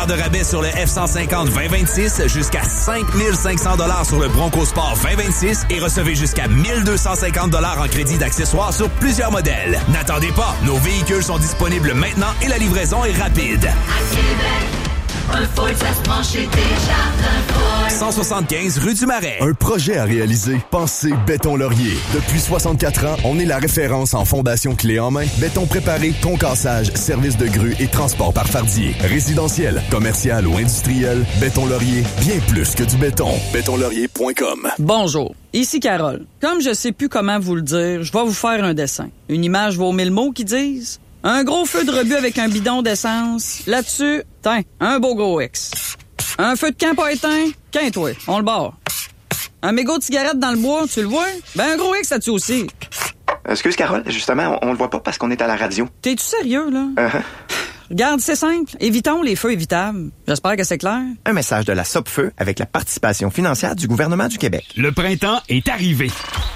de rabais sur le F-150 2026, jusqu'à 5 500 $ sur le Bronco Sport 2026 et recevez jusqu'à 1 250 $ en crédit d'accessoires sur plusieurs modèles. N'attendez pas, nos véhicules sont disponibles maintenant et la livraison est rapide. À Québec, un Ford, ça se mange chez Desjardins Ford. 175 rue du Marais. Un projet à réaliser? Pensez Béton Laurier. Depuis 64 ans, on est la référence en fondation clé en main. Béton préparé, concassage, service de grue et transport par fardier. Résidentiel, commercial ou industriel, Béton Laurier, bien plus que du béton. Bétonlaurier.com. Bonjour, ici Carole. Comme je sais plus comment vous le dire, je vais vous faire un dessin. Une image vaut 1000 mots qui disent... Un gros feu de rebut avec un bidon d'essence. Là-dessus, tiens, un beau gros X. Un feu de camp pas éteint, qu'un-toi, on le barre. Un mégot de cigarette dans le bois, tu le vois? Ben un gros X là-dessus aussi. Excuse Carole, justement, on le voit pas parce qu'on est à la radio. T'es-tu sérieux, là? Regarde, c'est simple. Évitons les feux évitables. J'espère que c'est clair. Un message de la Sopfeu avec la participation financière du gouvernement du Québec. Le printemps est arrivé.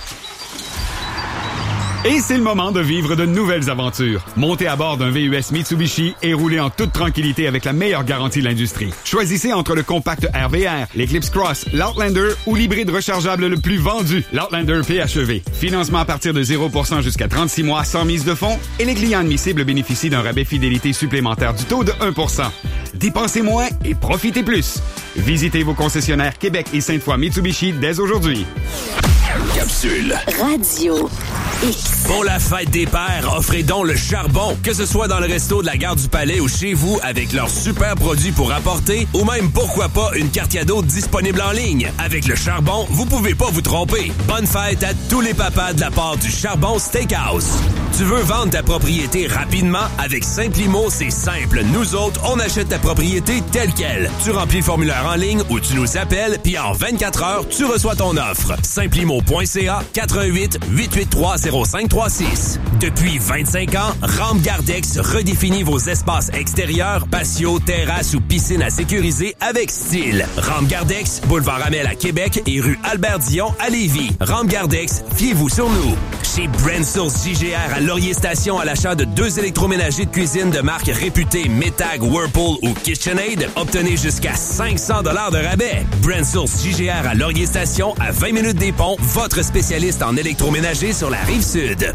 Et c'est le moment de vivre de nouvelles aventures. Montez à bord d'un VUS Mitsubishi et roulez en toute tranquillité avec la meilleure garantie de l'industrie. Choisissez entre le compact RVR, l'Eclipse Cross, l'Outlander ou l'hybride rechargeable le plus vendu, l'Outlander PHEV. Financement à partir de 0% jusqu'à 36 mois sans mise de fonds et les clients admissibles bénéficient d'un rabais fidélité supplémentaire du taux de 1%. Dépensez moins et profitez plus. Visitez vos concessionnaires Québec et Sainte-Foy Mitsubishi dès aujourd'hui. Capsule Radio X. Pour la fête des pères, offrez donc le charbon. Que ce soit dans le resto de la Gare du Palais ou chez vous avec leurs super produits pour apporter ou même, pourquoi pas, une carte cadeau disponible en ligne. Avec le charbon, vous pouvez pas vous tromper. Bonne fête à tous les papas de la part du Charbon Steakhouse. Tu veux vendre ta propriété rapidement? Avec Simplimo, c'est simple. Nous autres, on achète ta propriété telle quelle. Tu remplis le formulaire en ligne ou tu nous appelles, puis en 24 heures, tu reçois ton offre. Simplimo.ca 88 883 0536. Depuis 25 ans, Rampe Gardex redéfinit vos espaces extérieurs, patio, terrasse ou piscine à sécuriser avec style. Rampe Gardex, boulevard Amel à Québec et rue Albert-Dion à Lévis. Rampe Gardex, fiez-vous sur nous. Chez Brand Source JGR à Laurier Station, à l'achat de 2 électroménagers de cuisine de marque réputée Metag, Whirlpool ou KitchenAid, obtenez jusqu'à 500 $ de rabais. Brand Source JGR à Laurier Station, à 20 minutes des ponts, votre spécialiste en électroménager sur la Rive-Sud.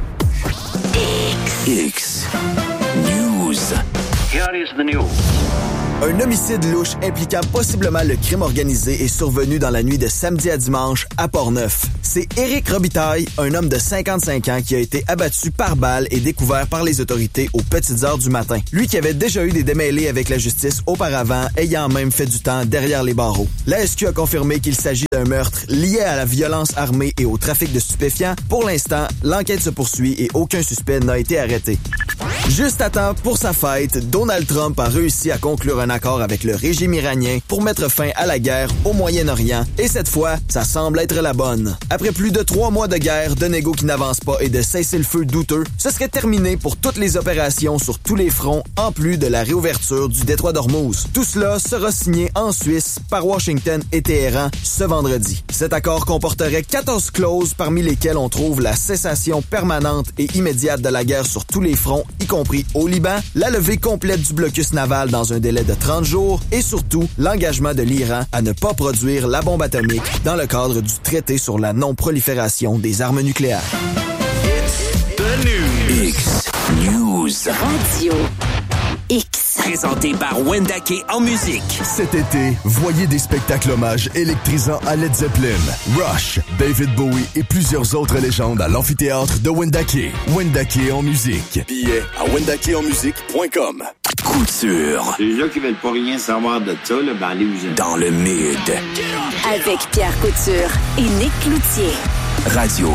X News. Here is the news. Un homicide louche impliquant possiblement le crime organisé est survenu dans la nuit de samedi à dimanche à Portneuf. C'est Éric Robitaille, un homme de 55 ans qui a été abattu par balle et découvert par les autorités aux petites heures du matin. Lui qui avait déjà eu des démêlés avec la justice auparavant, ayant même fait du temps derrière les barreaux. La SQ a confirmé qu'il s'agit d'un meurtre lié à la violence armée et au trafic de stupéfiants. Pour l'instant, l'enquête se poursuit et aucun suspect n'a été arrêté. Juste à temps pour sa fête, Donald Trump a réussi à conclure un accord avec le régime iranien pour mettre fin à la guerre au Moyen-Orient. Et cette fois, ça semble être la bonne. Après plus de 3 mois de guerre, de négos qui n'avancent pas et de cessez-le-feu douteux, ce serait terminé pour toutes les opérations sur tous les fronts, en plus de la réouverture du détroit d'Ormuz. Tout cela sera signé en Suisse par Washington et Téhéran ce vendredi. Cet accord comporterait 14 clauses, parmi lesquelles on trouve la cessation permanente et immédiate de la guerre sur tous les fronts, y compris au Liban, la levée complète du blocus naval dans un délai de 30 jours et surtout l'engagement de l'Iran à ne pas produire la bombe atomique dans le cadre du traité sur la non-prolifération des armes nucléaires. It's the news. X News. Radio X. Présenté par Wendake en musique. Cet été, voyez des spectacles hommages électrisants à Led Zeppelin, Rush, David Bowie et plusieurs autres légendes à l'amphithéâtre de Wendake. Wendake en musique. Billets à wendakeenmusique.com. Couture. Les gens qui veulent pas rien savoir de ça, là, ben allez-vous-en. Dans le mid. Avec Pierre Couture et Nick Cloutier. Radio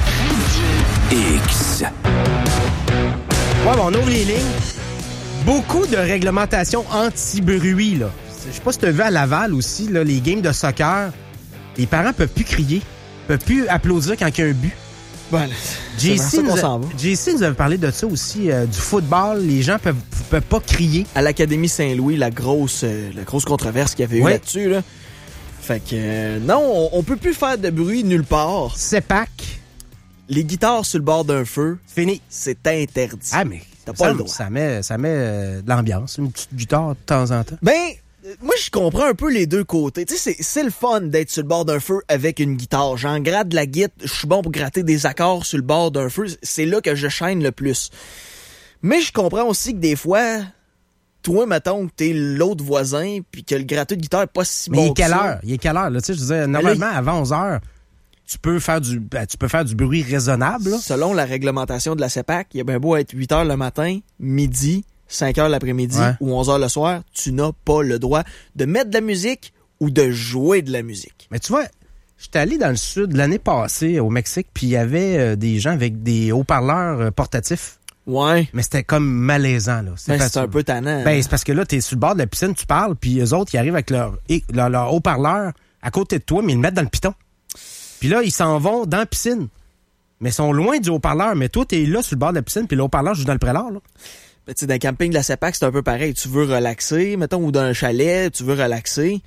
X. Ouais, bon, on ouvre les lignes. Beaucoup de réglementations anti-bruit, là. Je sais pas si tu as vu à Laval aussi, là, les games de soccer, les parents peuvent plus crier, peuvent plus applaudir quand il y a un but. Voilà. JC nous avait parlé de ça aussi, du football, les gens peuvent pas crier. À l'Académie Saint-Louis, la grosse controverse qu'il y avait eu là-dessus, là. Fait que non, on peut plus faire de bruit nulle part. CEPAC. Les guitares sur le bord d'un feu, fini. C'est interdit. Ah, mais t'as pas le droit. Ça met de l'ambiance, une petite guitare de temps en temps. Ben, moi, je comprends un peu les deux côtés. Tu sais, c'est le fun d'être sur le bord d'un feu avec une guitare. J'en gratte de la guitare, je suis bon pour gratter des accords sur le bord d'un feu. C'est là que je chaîne le plus. Mais je comprends aussi que des fois, toi, mettons que t'es l'autre voisin puis que le gratteux de guitare est pas si bon que ça. Il est quelle heure? Là, tu sais, je disais, normalement, avant 11h, tu peux faire du bruit raisonnable. Là. Selon la réglementation de la CEPAC, il y a bien beau être 8h le matin, midi, 5h l'après-midi ou 11h le soir, tu n'as pas le droit de mettre de la musique ou de jouer de la musique. Mais tu vois, j'étais allé dans le sud l'année passée au Mexique, puis il y avait des gens avec des haut-parleurs portatifs. Ouais. Mais c'était comme malaisant, là. C'est un peu tannant. Ben, c'est parce que là, t'es sur le bord de la piscine, tu parles, puis eux autres, ils arrivent avec leur haut-parleur à côté de toi, mais ils le mettent dans le piton. Puis là, ils s'en vont dans la piscine. Mais ils sont loin du haut-parleur. Mais toi, t'es là sur le bord de la piscine, puis le haut-parleur joue dans le prélat, là. Ben, tu sais, dans le camping de la CEPAC, c'est un peu pareil. Tu veux relaxer, mettons, ou dans un chalet, tu veux relaxer.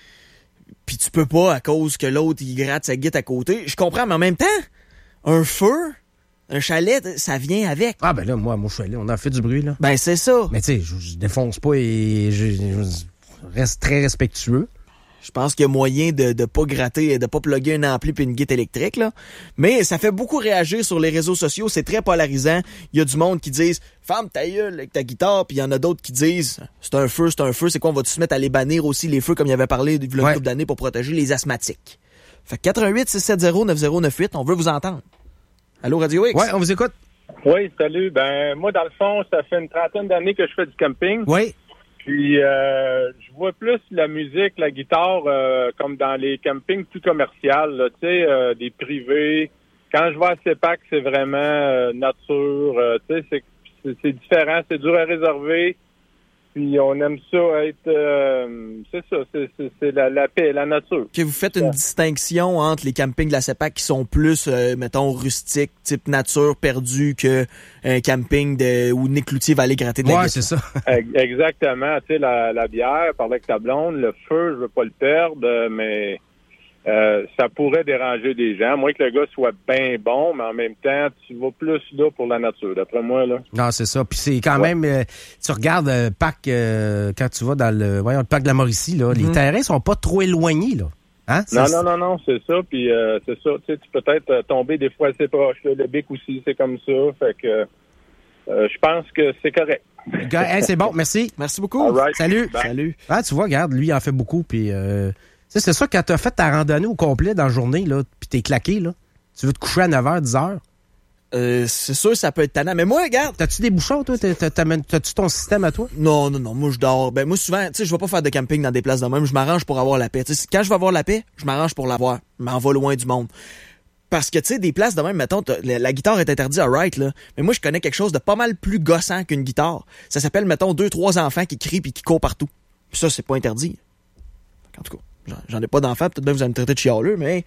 Puis tu peux pas à cause que l'autre, il gratte sa guitare à côté. Je comprends, mais en même temps, un feu, un chalet, ça vient avec. Ah, ben là, moi, mon chalet, on a fait du bruit, là. Ben, c'est ça. Mais tu sais, je défonce pas et je reste très respectueux. Je pense qu'il y a moyen de pas gratter, de pas plugger un ampli puis une guitare électrique, là. Mais ça fait beaucoup réagir sur les réseaux sociaux. C'est très polarisant. Il y a du monde qui disent « Ferme ta gueule avec ta guitare », puis il y en a d'autres qui disent « C'est un feu, c'est un feu. C'est quoi, on va-tu se mettre à les bannir aussi, les feux, comme il y avait parlé il y a une couple d'années pour protéger les asthmatiques. » Fait que 88-670-9098, on veut vous entendre. Allô, Radio X? Ouais, on vous écoute. Oui, salut. Ben, moi, dans le fond, ça fait une trentaine d'années que je fais du camping. Oui. Puis, je vois plus la musique, la guitare, comme dans les campings plus commerciaux, tu sais, des privés. Quand je vais à CEPAC, c'est vraiment nature, tu sais, c'est différent, c'est dur à réserver. Puis, on aime ça être, c'est ça, c'est la paix, la nature. Que vous faites une distinction entre les campings de la CEPAC qui sont plus, mettons, rustiques, type nature perdue, que un camping où Nick Cloutier va aller gratter de la guitare. Ouais, c'est ça. Exactement. Tu sais, la bière, parler avec ta blonde, le feu, je veux pas le perdre, mais ça pourrait déranger des gens. Moins que le gars soit bien bon, mais en même temps, tu vas plus là pour la nature, d'après moi, là. Non, c'est ça. Puis c'est quand même, tu regardes le parc, quand tu vas dans le parc de la Mauricie, là, les terrains sont pas trop éloignés, là. Hein? Non, c'est ça. Puis c'est ça, tu sais, tu peux peut-être tomber des fois assez proche. Là. Le bic aussi, c'est comme ça. Fait que je pense que c'est correct. Hey, c'est bon, merci. Merci beaucoup. Right. Salut. Bye. Salut. Ah, tu vois, regarde, lui, il en fait beaucoup. Puis, c'est ça, quand tu as fait ta randonnée au complet dans la journée, là, puis t'es claqué, là, tu veux te coucher à 9h, 10h. C'est sûr, ça peut être tannant. Mais moi, regarde. T'as-tu des bouchons, toi? T'as-tu ton système à toi? Non. Moi, je dors. Ben, moi, souvent, tu sais, je vais pas faire de camping dans des places de même. Je m'arrange pour avoir la paix. T'sais, quand je vais avoir la paix, je m'arrange pour l'avoir. Je m'en vais loin du monde. Parce que, tu sais, des places de même, mettons, la guitare est interdite à right, là. Mais moi, je connais quelque chose de pas mal plus gossant qu'une guitare. Ça s'appelle, mettons, 2-3 enfants qui crient pis qui courent partout. Pis ça, c'est pas interdit. En tout cas, j'en ai pas d'enfants. Peut-être bien vous allez me traiter de chialeux, mais...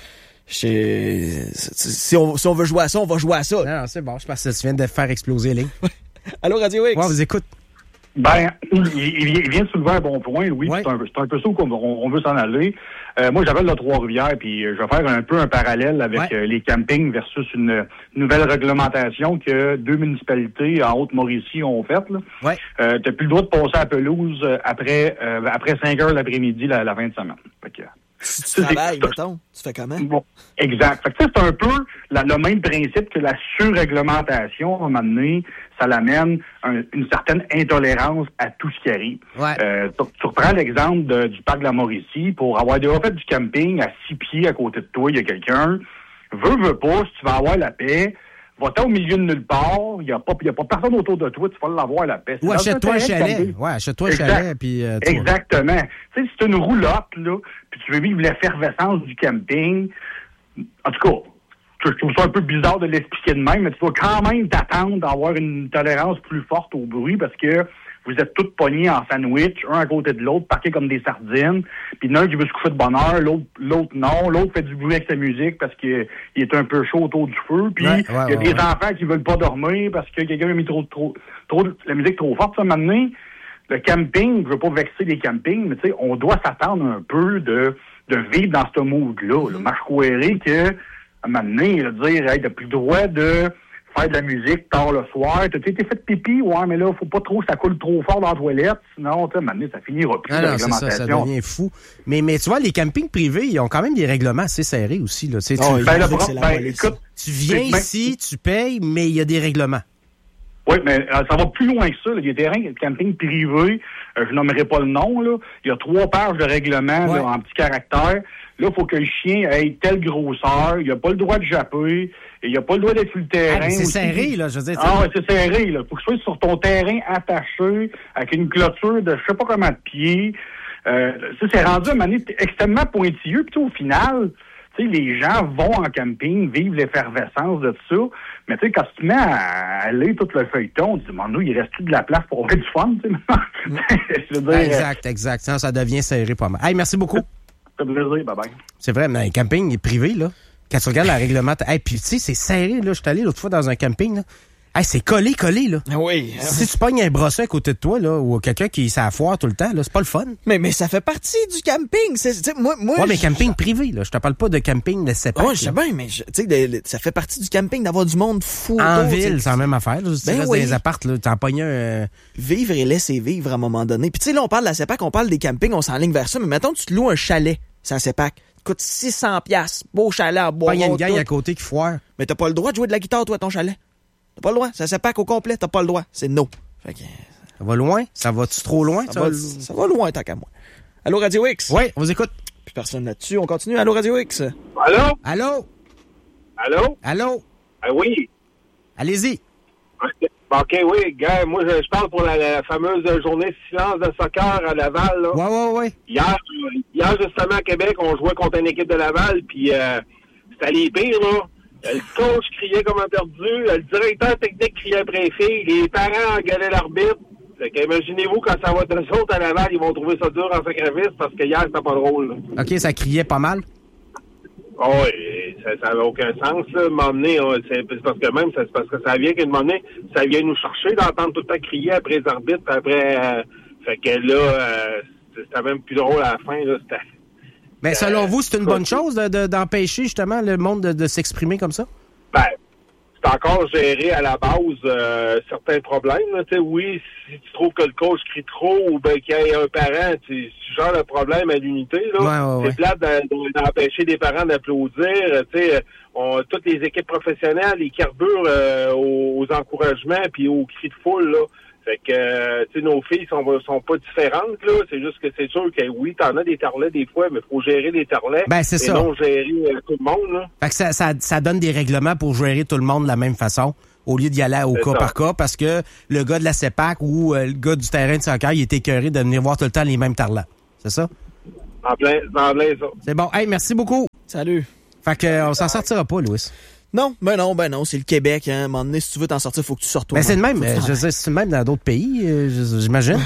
Si on veut jouer à ça, on va jouer à ça. Non, c'est bon. Je pense que tu viens de faire exploser les lignes. Allô, Radio X? Ouais, on vous écoute. Ben, il vient de soulever un bon point, oui. Ouais. C'est un peu ça qu'on veut s'en aller. Moi, j'appelle le Trois-Rivières, puis je vais faire un peu un parallèle avec les campings versus une nouvelle réglementation que 2 municipalités en Haute-Mauricie ont faite. Ouais. T'as plus le droit de passer à la pelouse après 5 heures l'après-midi la fin de semaine. Fait que, si tu travailles, mettons, tu fais comment? Bon, exact. Fait que c'est un peu le même principe que la surréglementation, à un moment donné, ça l'amène une certaine intolérance à tout ce qui arrive. Ouais. Tu reprends l'exemple du parc de la Mauricie. Pour avoir déjà fait du camping à 6 pieds à côté de toi, il y a quelqu'un. Veux pas, si tu vas avoir la paix, va-t'en au milieu de nulle part, il y a pas personne autour de toi, tu vas l'avoir la paix. Ou achète-toi un chalet. Ouais, achète-toi un chalet, puis exactement. Tu sais, c'est une roulotte, là, puis tu veux vivre l'effervescence du camping. En tout cas, je trouve ça un peu bizarre de l'expliquer de même, mais tu vas quand même t'attendre d'avoir une tolérance plus forte au bruit parce que vous êtes tous pognés en sandwich, un à côté de l'autre, parqués comme des sardines. Puis l'un qui veut se coucher de bonne heure, l'autre non. L'autre fait du bruit avec sa musique parce qu'il est un peu chaud autour du feu. Puis il y a des enfants qui veulent pas dormir parce que quelqu'un a mis trop la musique trop forte. Ça, maintenant, le camping, je veux pas vexer les campings, mais tu sais, on doit s'attendre un peu de vivre dans ce mood-là. Moi, je croirais que, à un moment donné, dire, hey, t'as plus le droit de faire de la musique tard le soir. T'as été fait pipi, ouais, mais là, faut pas trop, ça coule trop fort dans la toilette. Sinon, tu sais, maintenant, ça finira plus. Non, c'est ça devient fou. Mais tu vois, les campings privés, ils ont quand même des règlements assez serrés aussi, là. Tu viens ici, tu payes, mais il y a des règlements. Oui, mais ça va plus loin que ça. Là. Il y a des terrains de camping privés, je nommerai pas le nom, là. Il y a 3 pages de règlements là, en petits caractères. Là, il faut que le chien ait telle grosseur, il n'a pas le droit de japper, il n'a pas le droit d'être sur le terrain. C'est serré, là, je veux dire. Ah ouais, c'est serré, là. Faut que tu sois sur ton terrain attaché, avec une clôture de je sais pas comment de pieds. Ça, c'est rendu à un moment donné extrêmement pointilleux. Puis au final, tu sais, les gens vont en camping, vivent l'effervescence de tout ça. Mais tu sais, quand tu te mets à aller tout le feuilleton, tu te demandes, nous, il reste-tu de la place pour avoir du fun, tu sais? Je veux dire, exact. Ça devient serré pas mal. Hey, merci beaucoup. Ça fait plaisir, bye-bye. C'est vrai, mais un camping privé, là, quand tu regardes la réglementation... Hey, puis tu sais, c'est serré, là. Je suis allé l'autre fois dans un camping, là. Hey, c'est collé, là. Oui. Si tu pognes un brosset à côté de toi, là, ou quelqu'un qui s'est à foire tout le temps, là, c'est pas le fun. Mais ça fait partie du camping. Moi, ouais, mais camping privé, là. Je te parle pas de camping de CEPAC. Ouais, je sais bien, mais tu sais, ça fait partie du camping d'avoir du monde fou. En ville, c'est la même affaire. Là. Tu restes dans les apparts, là, t'en pognes un... Vivre et laisser vivre à un moment donné. Puis tu sais, là, on parle de la CEPAC, on parle des campings, on s'enligne vers ça, mais mettons, tu te loues un chalet, c'est la CEPAC. Coûte 600$. Beau chalet à boire. Il y a une gang à côté qui foire. Mais t'as pas le droit de jouer de la guitare, toi, à ton chalet. T'as pas le droit. Ça CEPAC au complet, t'as pas le droit. C'est no. Fait que... Ça va loin? Ça va-tu trop loin? Ça va loin, tant qu'à moi. Allô, Radio X? Oui, on vous écoute. Puis personne là-dessus. On continue. Allô, Radio X? Allô? Allô? Allô? Allô? Oui. Allez-y. OK, oui, gars, moi, je parle pour la fameuse journée de silence de soccer à Laval, là. Ouais. Hier, justement, à Québec, on jouait contre une équipe de Laval, puis c'était les pires, là. Le coach criait comme un perdu, le directeur technique criait après les filles, les parents engueulaient l'arbitre. Fait que imaginez-vous quand ça va être eux autres à Laval, ils vont trouver ça dur en sacrifice parce que hier, c'était pas drôle, là. OK, ça criait pas mal? Oh, oui, ça n'avait aucun sens, là. M'emmener, c'est parce que même, c'est parce que ça vient qu'à un moment donné, ça vient nous chercher d'entendre tout le temps crier après les arbitres, après, fait que là, c'était même plus drôle à la fin, là. C'était... Mais selon vous, c'est une bonne chose d'empêcher justement le monde de s'exprimer comme ça? Ben, c'est encore géré à la base certains problèmes. Là. Oui, si tu trouves que le coach crie trop ou ben qu'il y a un parent, tu gères le problème à l'unité. Là. Ouais. C'est plate d'empêcher des parents d'applaudir. Toutes les équipes professionnelles, ils carburent aux encouragements puis aux cris de foule. Là. Fait que, nos filles sont pas différentes, là. C'est juste que c'est sûr que oui, t'en as des tarlets des fois, mais faut gérer les tarlets. Ben, c'est ça. Non gérer tout le monde, là. Fait que ça donne des règlements pour gérer tout le monde de la même façon, au lieu d'y aller au cas par cas, parce que le gars de la CEPAC ou le gars du terrain de soccer, il est écœuré de venir voir tout le temps les mêmes tarlets. C'est ça? En plein ça. C'est bon. Hey, merci beaucoup. Salut. Fait que, on s'en sortira pas, Louis. Non, c'est le Québec, hein. À un moment donné, si tu veux t'en sortir, faut que tu sortes. Ben, c'est le même, je veux dire, c'est le même dans d'autres pays, j'imagine.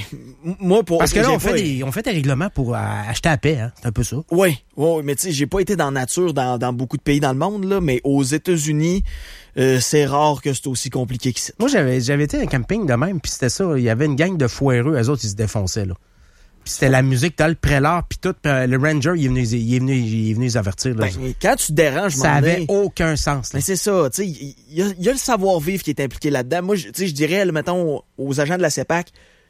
Moi, parce que là, on fait des règlements pour acheter à paix, hein. C'est un peu ça. Oui, mais tu sais, j'ai pas été dans la nature dans beaucoup de pays dans le monde, là, mais aux États-Unis, c'est rare que c'est aussi compliqué qu'ici. Moi, j'avais été à un camping de même, puis c'était ça, il y avait une gang de foireux, eux autres, ils se défonçaient, là. Puis c'était la musique, t'as le prélat, puis tout, le ranger, il est venu les avertir. Là. Ben, quand tu te déranges, ça avait aucun sens. Là. Mais c'est ça, tu sais, il y a le savoir-vivre qui est impliqué là-dedans. Moi, je dirais, là, mettons, aux agents de la CEPAC,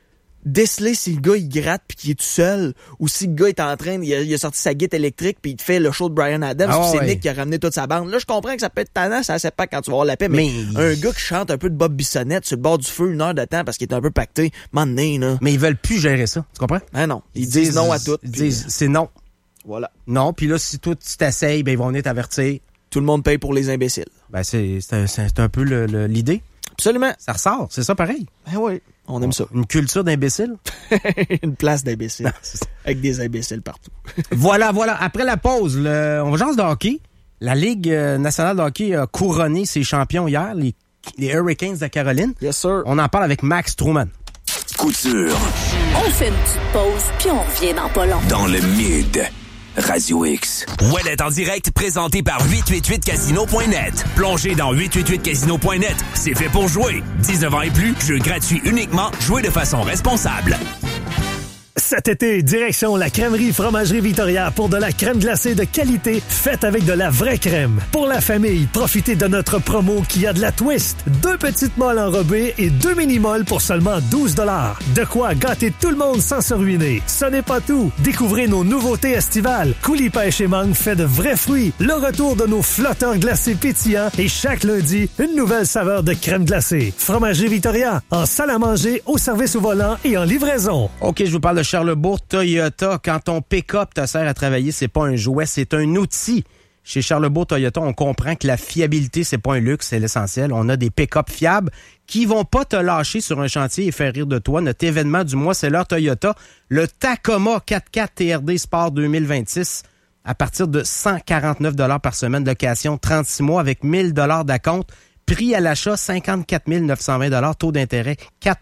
déceler si le gars, il gratte puis qu'il est tout seul, ou si le gars est en train, il a sorti sa guitare électrique puis il te fait le show de Bryan Adams, puis c'est Nick qui a ramené toute sa bande. Là, je comprends que ça peut être tannant, ça CEPAC quand tu vas avoir la paix, mais un gars qui chante un peu de Bob Bissonnette sur le bord du feu 1 heure de temps parce qu'il est un peu pacté, m'emmener, là. Mais ils veulent plus gérer ça, tu comprends? Ben non. Ils disent non à tout. Ils disent c'est non. Voilà. Non, puis là, si toi, tu t'essayes, ben ils vont venir t'avertir. Tout le monde paye pour les imbéciles. Ben, c'est un peu l'idée. Absolument. Ça ressort, c'est ça pareil. Ben oui, on aime ça. Une culture d'imbéciles. Une place d'imbéciles. Avec des imbéciles partout. Voilà. Après la pause, on va jaser de hockey. La Ligue nationale de hockey a couronné ses champions hier, les Hurricanes de Caroline. Yes, sir. On en parle avec Max Truman. Couture. On fait une petite pause, puis on revient dans pas long. Dans le mid. Radio X. Ouellet en direct, présenté par 888casino.net. Plongez dans 888casino.net. C'est fait pour jouer. 19 ans et plus, jeu gratuit uniquement. Jouez de façon responsable. Cet été, direction la crèmerie Fromagerie Victoria pour de la crème glacée de qualité faite avec de la vraie crème. Pour la famille, profitez de notre promo qui a de la twist. 2 petites molles enrobées et 2 mini-molles pour seulement 12 $. De quoi gâter tout le monde sans se ruiner. Ce n'est pas tout. Découvrez nos nouveautés estivales. Coulis pêche et mangue fait de vrais fruits. Le retour de nos flotteurs glacés pétillants et chaque lundi, une nouvelle saveur de crème glacée. Fromagerie Victoria, en salle à manger, au service au volant et en livraison. OK, je vous parle de Charlebourg Toyota. Quand ton pick-up te sert à travailler, c'est pas un jouet, c'est un outil. Chez Charlebourg Toyota, on comprend que la fiabilité, c'est pas un luxe, c'est l'essentiel. On a des pick-up fiables qui vont pas te lâcher sur un chantier et faire rire de toi. Notre événement du mois, c'est leur Toyota, le Tacoma 4x4 TRD Sport 2026. À partir de 149 $ par semaine de location, 36 mois avec 1 000 $ d'acompte. Prix à l'achat, 54 920 $. Taux d'intérêt,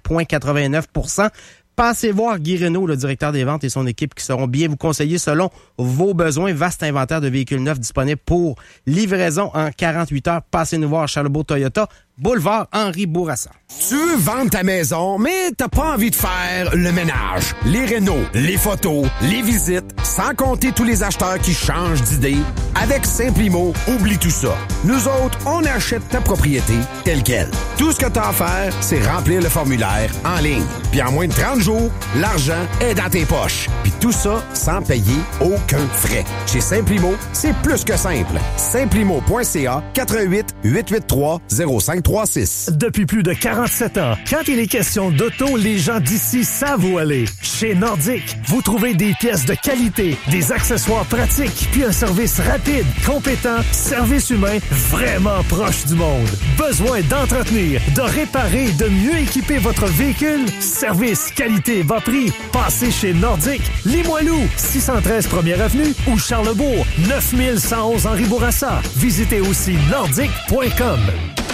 4,89 %. Passez voir Guy Renaud, le directeur des ventes et son équipe qui seront bien vous conseiller selon vos besoins. Vaste inventaire de véhicules neufs disponibles pour livraison en 48 heures. Passez nous voir à Charlebourg Toyota, boulevard Henri Bourassa. Tu veux vendre ta maison, mais t'as pas envie de faire le ménage, les rénaux, les photos, les visites, sans compter tous les acheteurs qui changent d'idée. Avec Simplimo, oublie tout ça. Nous autres, on achète ta propriété telle quelle. Tout ce que t'as à faire, c'est remplir le formulaire en ligne. Puis en moins de 30 jours, l'argent est dans tes poches. Puis tout ça sans payer aucun frais. Chez Simplimo, c'est plus que simple. Simplimo.ca 88 883 0536. Depuis plus de 47 ans, quand il est question d'auto, les gens d'ici savent où aller. Chez Nordic, vous trouvez des pièces de qualité, des accessoires pratiques, puis un service rapide, compétent, service humain vraiment proche du monde. Besoin d'entretenir, de réparer et de mieux équiper votre véhicule? Service, qualité, bas prix. Passez chez Nordic, Limoilou, 613 1er Avenue ou Charlebourg, 9111 Henri Bourassa. Visitez aussi nordic.com.